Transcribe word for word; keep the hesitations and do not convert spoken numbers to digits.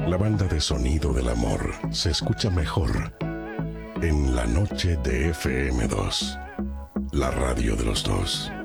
La banda de sonido del amor se escucha mejor en la noche de F M dos, la radio de los dos.